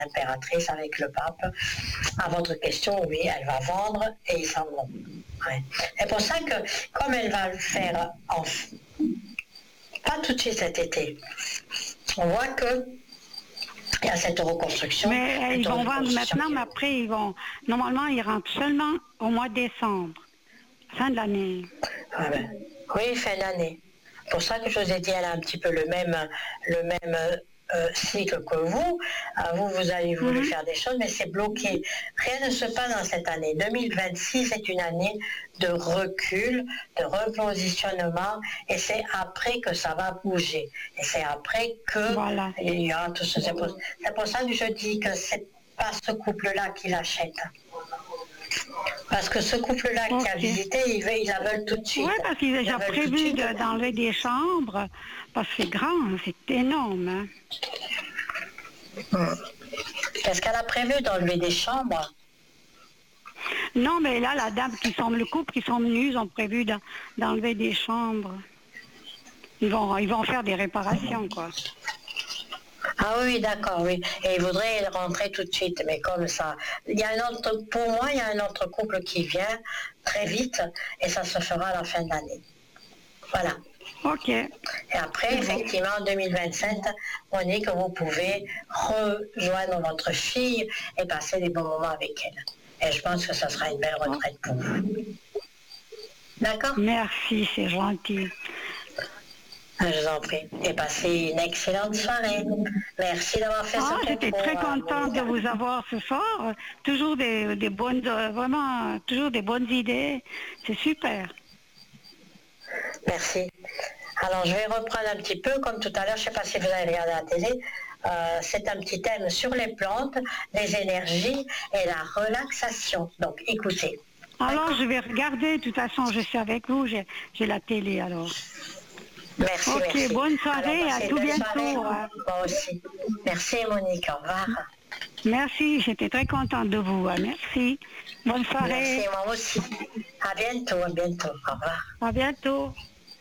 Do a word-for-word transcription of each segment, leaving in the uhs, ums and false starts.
l'impératrice avec le pape. À votre question, oui, elle va vendre et ils s'en vont. Ouais. C'est pour ça que, comme elle va le faire en... pas tout de suite cet été, on voit que il y a cette reconstruction. Mais euh, ils vont vendre maintenant, qui... mais après, ils vont... Normalement, ils rentrent seulement au mois de décembre, fin de l'année. Ah ben, oui, fin d'année. C'est pour ça que je vous ai dit, elle a un petit peu le même, le même euh, cycle que vous. Euh, vous, vous avez voulu mm-hmm. faire des choses, mais c'est bloqué. Rien ne se passe dans cette année. deux mille vingt-six est une année de recul, de repositionnement, et c'est après que ça va bouger. Et c'est après que voilà. il y aura tout ça. C'est pour, c'est pour ça que je dis que c'est pas ce couple-là qui l'achète. Parce que ce couple-là okay. qui a visité, ils, veulent, ils la veulent tout de suite. Oui, parce qu'ils ont déjà prévu de, d'enlever des chambres, parce que c'est grand, c'est énorme. Hein. Hum. Qu'est-ce qu'elle a prévu d'enlever des chambres? Non, mais là, la dame qui sont, le couple qui sont venus, ils ont prévu d'en, d'enlever des chambres. Ils vont, ils vont faire des réparations, quoi. Ah oui, d'accord, oui. Et il voudrait rentrer tout de suite, mais comme ça. Il y a un autre, pour moi, il y a un autre couple qui vient très vite et ça se fera à la fin de l'année. Voilà. Ok. Et après, effectivement, en deux mille vingt-sept, on dit que vous pouvez rejoindre votre fille et passer des bons moments avec elle. Et je pense que ça sera une belle retraite pour vous. D'accord? Merci, c'est gentil. Je vous en prie. Et passez une excellente soirée. Merci d'avoir fait ah, ce J'étais concours, très contente de vous avoir ce soir. Toujours des, des bonnes, vraiment, toujours des bonnes idées. C'est super. Merci. Alors, je vais reprendre un petit peu, comme tout à l'heure, je ne sais pas si vous avez regardé la télé, euh, c'est un petit thème sur les plantes, les énergies et la relaxation. Donc, écoutez. Alors, D'accord. je vais regarder. De toute façon, je suis avec vous. J'ai, j'ai la télé, alors. Merci, ok, merci. Bonne soirée, Alors, à tout bientôt. Hein. Moi aussi. Merci, Monique. Au revoir. Merci, j'étais très contente de vous. Merci. Bonne soirée. Merci, moi aussi. À bientôt, à bientôt. Au revoir. À bientôt.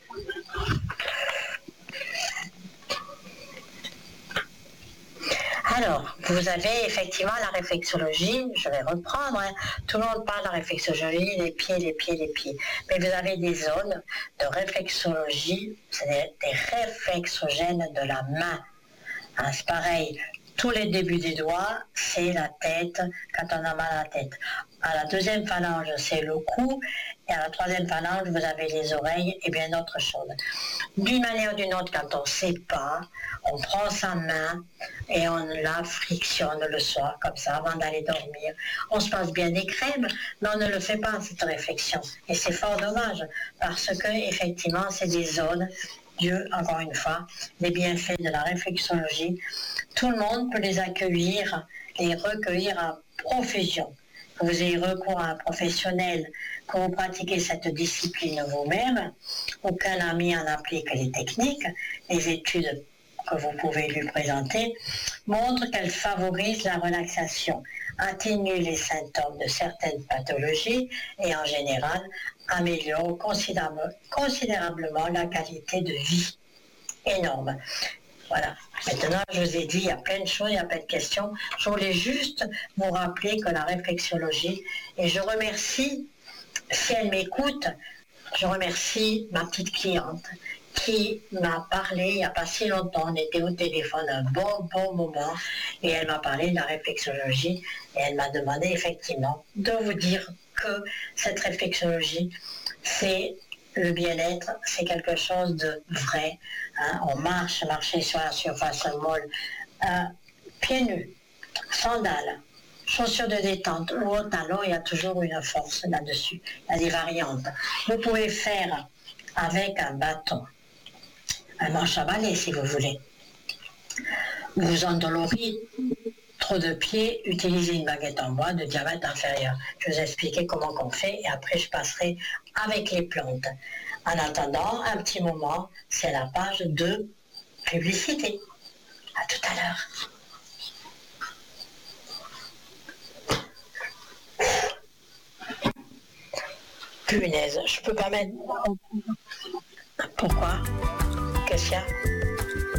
Alors, vous avez effectivement la réflexologie, je vais reprendre, hein. Tout le monde parle de la réflexologie, les pieds, les pieds, les pieds. Mais vous avez des zones de réflexologie, c'est des, des réflexogènes de la main. Hein, c'est pareil, tous les débuts des doigts, c'est la tête, quand on a mal à la tête. À la deuxième phalange, c'est le cou, et à la troisième phalange, vous avez les oreilles et bien d'autres choses. D'une manière ou d'une autre, quand on ne sait pas, on prend sa main et on la frictionne le soir, comme ça, avant d'aller dormir. On se passe bien des crèmes, mais on ne le fait pas, cette réflexion. Et c'est fort dommage, parce que, effectivement, c'est des zones, Dieu, encore une fois, les bienfaits de la réflexologie. Tout le monde peut les accueillir et recueillir à profusion. Que vous ayez recours à un professionnel, que vous pratiquez cette discipline vous-même, aucun ami en applique les techniques, les études que vous pouvez lui présenter montrent qu'elle favorise la relaxation, atténue les symptômes de certaines pathologies et en général améliore considérable, considérablement la qualité de vie. Énorme. Voilà. Maintenant, je vous ai dit, il y a plein de choses, il y a plein de questions. Je voulais juste vous rappeler que la réflexologie, et je remercie, si elle m'écoute, je remercie ma petite cliente qui m'a parlé il n'y a pas si longtemps, on était au téléphone un bon, bon moment, et elle m'a parlé de la réflexologie, et elle m'a demandé effectivement de vous dire que cette réflexologie, c'est le bien-être, c'est quelque chose de vrai. Hein. On marche, marcher sur la surface molle, euh, pieds nus, sandales, chaussures de détente ou au talon, il y a toujours une force là-dessus. Il y a des variantes. Vous pouvez faire avec un bâton, un manche à balai si vous voulez. Vous endoloris trop de pieds, utilisez une baguette en bois de diamètre inférieur. Je vais vous expliquer comment on fait et après je passerai avec les plantes. En attendant, un petit moment, c'est la page de publicité. À tout à l'heure. Punaise, je peux pas mettre... Pourquoi? Qu'est-ce qu'il y a?